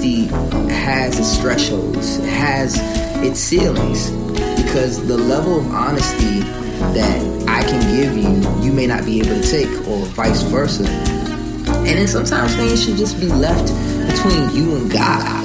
honesty has its thresholds, it has its ceilings, because the level of honesty that I can give you, you may not be able to take, or vice versa. And then sometimes things should just be left between you and God.